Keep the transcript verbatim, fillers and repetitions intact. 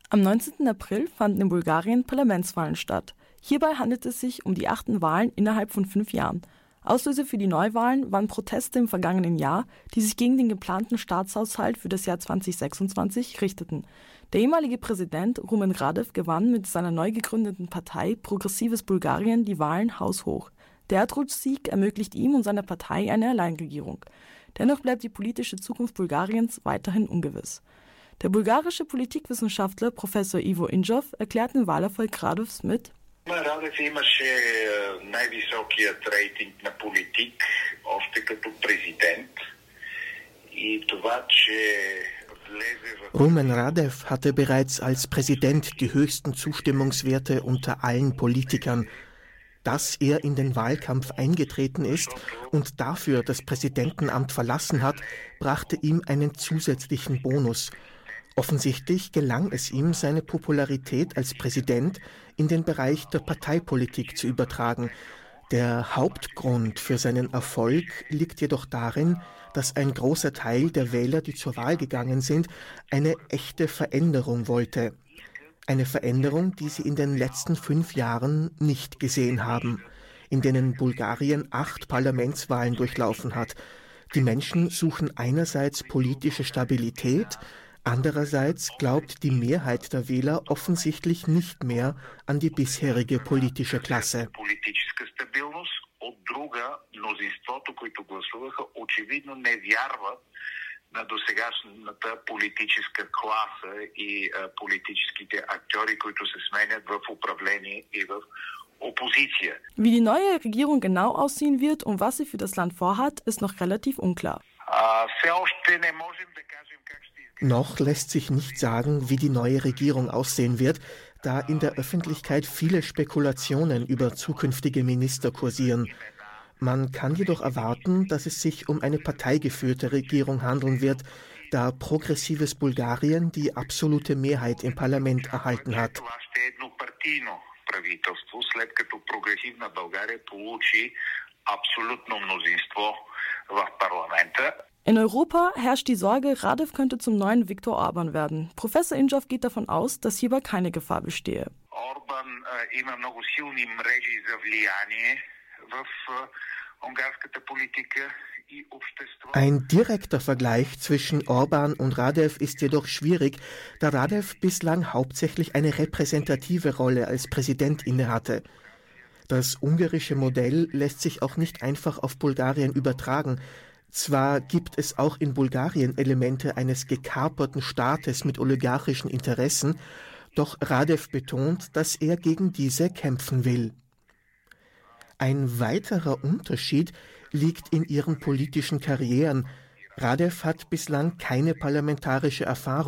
Am neunzehnten April fanden in Bulgarien Parlamentswahlen statt. Hierbei handelt es sich um die achten Wahlen innerhalb von fünf Jahren. Auslöser für die Neuwahlen waren Proteste im vergangenen Jahr, die sich gegen den geplanten Staatshaushalt für das Jahr zweitausendsechsundzwanzig richteten. Der ehemalige Präsident Rumen Radev gewann mit seiner neu gegründeten Partei Progressives Bulgarien die Wahlen haushoch. Der Erdrutschsieg ermöglicht ihm und seiner Partei eine Alleinregierung. Dennoch bleibt die politische Zukunft Bulgariens weiterhin ungewiss. Der bulgarische Politikwissenschaftler Professor Ivo Indzhov erklärt den Wahlerfolg Radevs mit: Радев имаше най-високият рейтинг на политик още като президент и това, че влезе в... Rumen Radev hatte bereits als Präsident die höchsten Zustimmungswerte unter allen Politikern. Dass er in den Wahlkampf eingetreten ist und dafür das Präsidentenamt verlassen hat, brachte ihm einen zusätzlichen Bonus. Offensichtlich gelang es ihm, seine Popularität als Präsident in den Bereich der Parteipolitik zu übertragen. Der Hauptgrund für seinen Erfolg liegt jedoch darin, dass ein großer Teil der Wähler, die zur Wahl gegangen sind, eine echte Veränderung wollte. Eine Veränderung, die sie in den letzten fünf Jahren nicht gesehen haben, in denen Bulgarien acht Parlamentswahlen durchlaufen hat. Die Menschen suchen einerseits politische Stabilität, andererseits glaubt die Mehrheit der Wähler offensichtlich nicht mehr an die bisherige politische Klasse. на досегашната политическа класа и а, политическите актьори, които се сменят в управление и в Opposition. Wie die neue Regierung genau aussehen wird und was sie für das Land vorhat, ist noch relativ unklar. Noch lässt sich nicht sagen, wie die neue Regierung aussehen wird, da in der Öffentlichkeit viele Spekulationen über zukünftige Minister kursieren. Man kann jedoch erwarten, dass es sich um eine parteigeführte Regierung handeln wird, da Progressives Bulgarien die absolute Mehrheit im Parlament erhalten hat. In Europa herrscht die Sorge, Radev könnte zum neuen Viktor Orban werden. Professor Indzhov geht davon aus, dass hierbei keine Gefahr bestehe. Orban äh, има много силни мрежи за влияние в ungarskата политика и общество. Ein direkter Vergleich zwischen Orban und Radev ist jedoch schwierig, da Radev bislang hauptsächlich eine repräsentative Rolle als Präsident innehatte. Das ungarische Modell lässt sich auch nicht einfach auf Bulgarien übertragen. Zwar gibt es auch in Bulgarien Elemente eines gekaperten Staates mit oligarchischen Interessen, doch Radev betont, dass er gegen diese kämpfen will. Ein weiterer Unterschied liegt in ihren politischen Karrieren. Radev hat bislang keine parlamentarische Erfahrung.